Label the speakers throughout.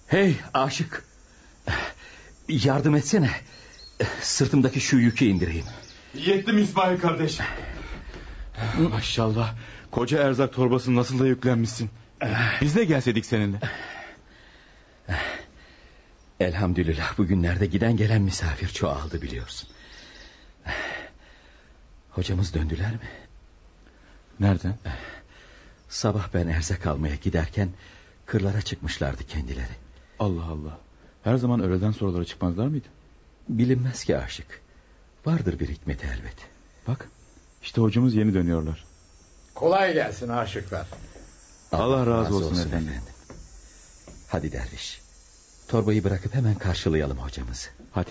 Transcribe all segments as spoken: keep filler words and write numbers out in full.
Speaker 1: Hey aşık, yardım etsene. Sırtımdaki şu yükü indireyim.
Speaker 2: Yettim İsmail kardeş. Maşallah, koca erzak torbasını nasıl da yüklenmişsin. Biz de gelseydik seninle.
Speaker 1: Elhamdülillah bugünlerde giden gelen misafir çoğaldı biliyorsun. Hocamız döndüler mi?
Speaker 2: Nereden?
Speaker 1: Sabah ben erzak almaya giderken kırlara çıkmışlardı kendileri.
Speaker 2: Allah Allah. Her zaman öğleden sonraları çıkmazlar mıydı?
Speaker 1: Bilinmez ki aşık. Vardır bir hikmeti elbet.
Speaker 2: Bak, işte hocamız yeni dönüyorlar.
Speaker 3: Kolay gelsin aşıklar.
Speaker 2: Allah, Allah razı olsun, olsun efendim. efendim.
Speaker 1: Hadi derviş, torbayı bırakıp hemen karşılayalım hocamızı.
Speaker 2: Hadi.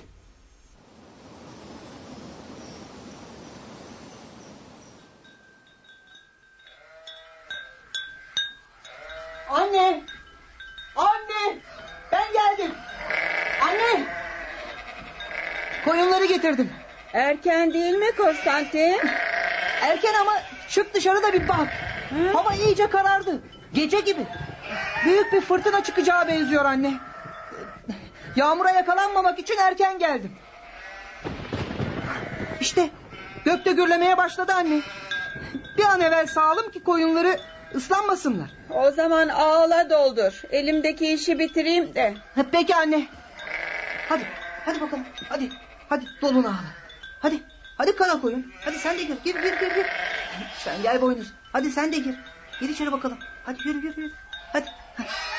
Speaker 4: Anne! Anne! Ben geldim. Anne! Koyunları getirdim.
Speaker 5: Erken değil mi Konstantin?
Speaker 4: Erken ama çık dışarıda bir bak. Hı? Hava iyice karardı. Gece gibi. Büyük bir fırtına çıkacağı benziyor anne. Yağmura yakalanmamak için erken geldim. İşte gökte gürlemeye başladı anne. Bir an evvel sağalım ki koyunları ıslanmasınlar.
Speaker 5: O zaman ağla doldur. Elimdeki işi bitireyim de.
Speaker 4: Peki anne. Hadi, hadi bakalım. Hadi, hadi dolun ağla. Hadi, hadi kana koyun. Hadi sen de gir, gir, gir, gir, gir. Sen gel boynuz. Hadi sen de gir. Gir içeri bakalım. Hadi yürü, yürü, yürü. Hadi.